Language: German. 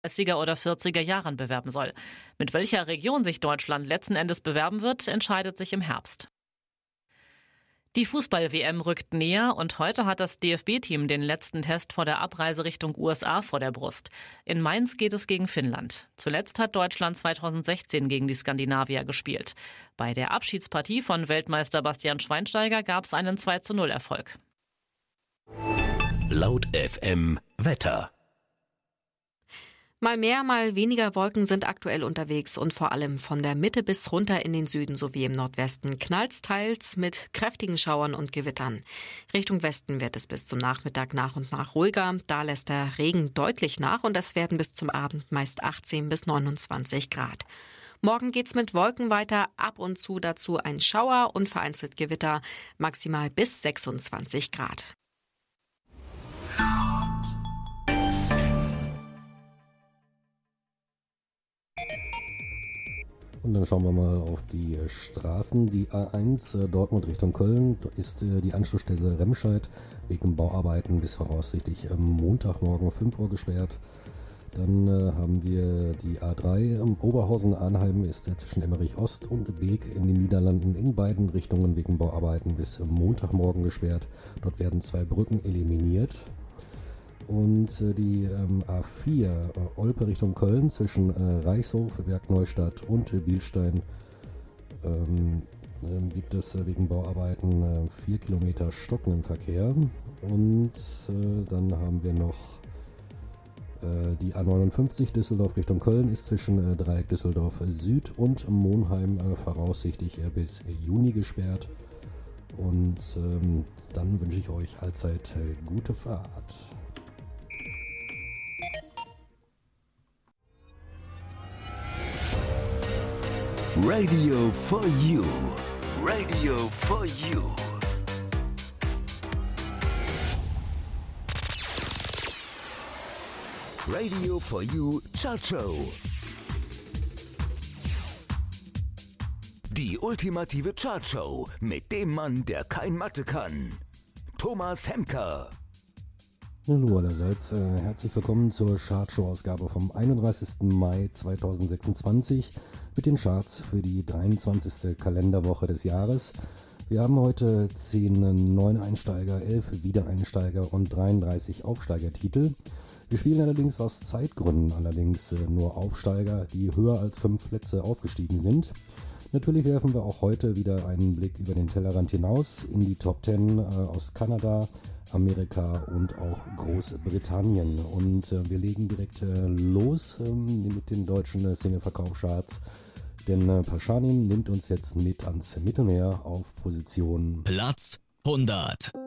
30er oder 40er Jahren bewerben soll. Mit welcher Region sich Deutschland letzten Endes bewerben wird, entscheidet sich im Herbst. Die Fußball-WM rückt näher und heute hat das DFB-Team den letzten Test vor der Abreise Richtung USA vor der Brust. In Mainz geht es gegen Finnland. Zuletzt hat Deutschland 2016 gegen die Skandinavier gespielt. Bei der Abschiedspartie von Weltmeister Bastian Schweinsteiger gab es einen 2:0-Erfolg. Laut FM Wetter. Mal mehr, mal weniger Wolken sind aktuell unterwegs und vor allem von der Mitte bis runter in den Süden sowie im Nordwesten knallt's teils mit kräftigen Schauern und Gewittern. Richtung Westen wird es bis zum Nachmittag nach und nach ruhiger. Da lässt der Regen deutlich nach und es werden bis zum Abend meist 18 bis 29 Grad. Morgen geht's mit Wolken weiter, ab und zu dazu ein Schauer und vereinzelt Gewitter, maximal bis 26 Grad. Und dann schauen wir mal auf die Straßen. Die A1 Dortmund Richtung Köln ist die Anschlussstelle Remscheid wegen Bauarbeiten bis voraussichtlich Montagmorgen 5 Uhr gesperrt. Dann haben wir die A3 Oberhausen-Arnheim ist zwischen Emmerich Ost und Beek in den Niederlanden in beiden Richtungen wegen Bauarbeiten bis Montagmorgen gesperrt. Dort werden 2 Brücken eliminiert. Und die A4 Olpe Richtung Köln zwischen Reichshof, Bergneustadt und Bielstein gibt es wegen Bauarbeiten 4 Kilometer stockenden Verkehr. Und dann haben wir noch die A59 Düsseldorf Richtung Köln ist zwischen Dreieck Düsseldorf Süd und Monheim voraussichtlich bis Juni gesperrt. Und dann wünsche ich euch allzeit gute Fahrt. Radio for You. Radio for You. Radio for You Chart Show. Die ultimative Chart Show mit dem Mann, der kein Mathe kann. Thomas Hemker. Hallo allerseits, herzlich willkommen zur Chartshow-Ausgabe vom 31. Mai 2026 mit den Charts für die 23. Kalenderwoche des Jahres. Wir haben heute 10 Neueinsteiger, 11 Wiedereinsteiger und 33 Aufsteigertitel. Wir spielen allerdings aus Zeitgründen nur Aufsteiger, die höher als 5 Plätze aufgestiegen sind. Natürlich werfen wir auch heute wieder einen Blick über den Tellerrand hinaus in die Top 10 aus Kanada, Amerika und auch Großbritannien. Und wir legen direkt los mit den deutschen Single-Verkaufscharts. Denn Paschanin nimmt uns jetzt mit ans Mittelmeer auf Position Platz 100.